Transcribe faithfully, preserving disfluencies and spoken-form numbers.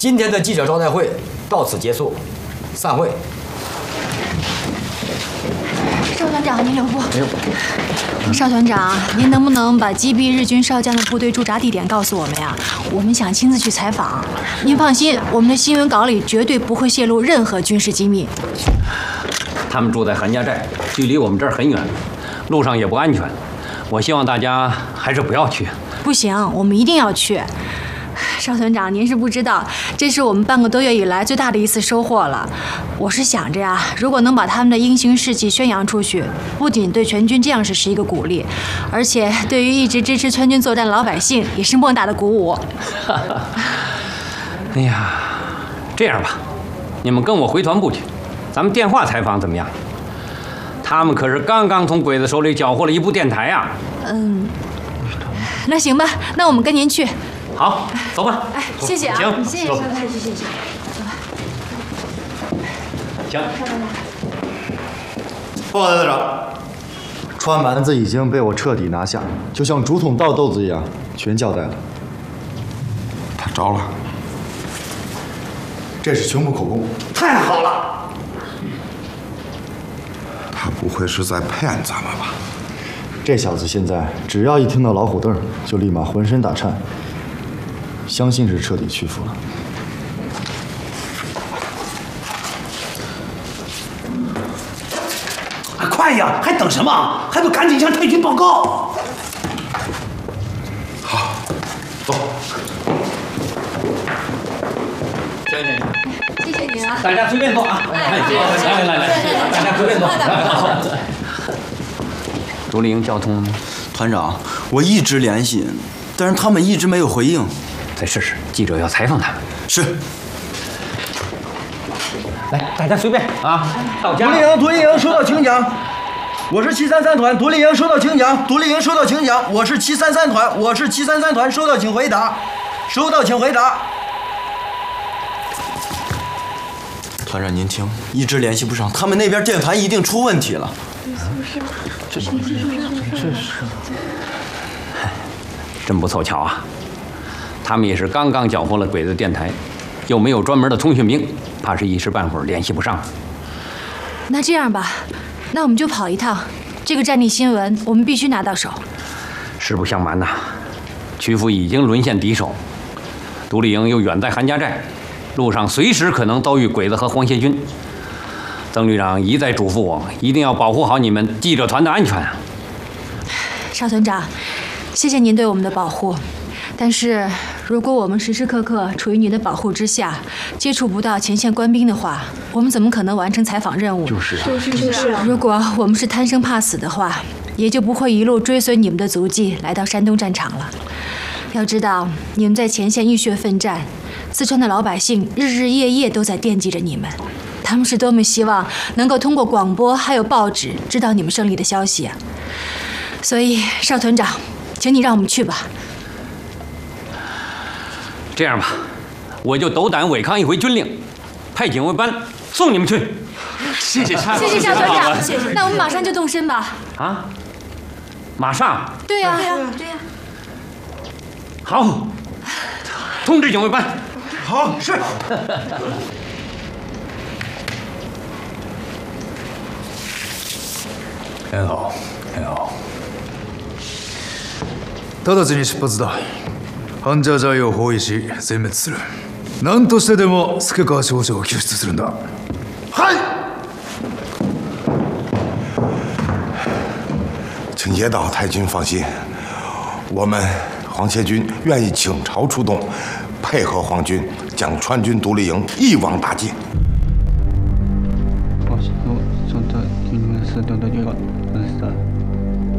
今天的记者招待会到此结束，散会。 邵团长，您留步。 没有。 邵团长，您能不能把击毙日军少将的部队驻扎地点告诉我们呀？我们想亲自去采访。您放心，我们的新闻稿里绝对不会泄露任何军事机密。 他们住在韩家寨，距离我们这儿很远，路上也不安全。我希望大家还是不要去。 不行，我们一定要去。邵团长，您是不知道，这是我们半个多月以来最大的一次收获了。我是想着呀，如果能把他们的英雄事迹宣扬出去，不仅对全军将士是一个鼓励，而且对于一直支持川军作战的老百姓也是莫大的鼓舞。 哎呀，这样吧，你们跟我回团部去，咱们电话采访怎么样？他们可是刚刚从鬼子手里缴获了一部电台啊。 嗯，那行吧，那我们跟您去。 好，走吧。 哎，谢谢啊， 行， 谢谢邵团长，谢谢谢谢。 行。 报告队长，川蛮子已经被我彻底拿下，就像竹筒倒豆子一样，全交代了。 他着了， 这是全部口供。 太好了！他不会是在骗咱们吧？ 这小子现在只要一听到老虎凳，就立马浑身打颤。相信是彻底屈服了。 快呀！还等什么？还不赶紧向太君报告！ 好，走。 行行行， 谢谢您啊！ 大家随便坐啊！来来来来，大家随便坐。独立营交通， 团长，我一直联系，但是他们一直没有回应。 再试试，记者要采访他们。 是。 来，大家随便啊！到家。 独立营，独立营收到请讲。我是七三三团，独立营收到请讲。独立营收到请讲。我是七三三团，我是七三三团，收到请回答。收到请回答。 团长您听，一直联系不上，他们那边电台一定出问题了。 这这这是，真不凑巧啊！他们也是刚刚缴获了鬼子电台，又没有专门的通讯兵，怕是一时半会儿联系不上。 那这样吧，那我们就跑一趟。这个战地新闻我们必须拿到手。 实不相瞒呐，曲阜已经沦陷敌手，独立营又远在韩家寨，路上随时可能遭遇鬼子和皇协军。曾旅长一再嘱咐我，一定要保护好你们记者团的安全啊！ 邵团长，谢谢您对我们的保护。但是，如果我们时时刻刻处于您的保护之下，接触不到前线官兵的话，我们怎么可能完成采访任务？ 就是啊， 就是啊。如果我们是贪生怕死的话，也就不会一路追随你们的足迹来到山东战场了。要知道，你们在前线浴血奋战，四川的老百姓日日夜夜都在惦记着你们，他们是多么希望能够通过广播还有报纸知道你们胜利的消息啊！所以，邵团长，请你让我们去吧。 这样吧，我就斗胆违抗一回军令，派警卫班送你们去。 谢谢谢谢邵团长，谢谢。那我们马上就动身吧。 啊？马上？ 对呀，对呀，对呀。 好，通知警卫班。 好，是。 很好，很好。直ちに出発だ。ハンジャジャイを包囲し全滅する。何としてでも助川少将を救出するんだ。 嗨！请野岛太君放心，我们皇协军愿意倾巢出动，配合皇军将川军独立营一网打尽。 我说，说的，你们是多多久了？是。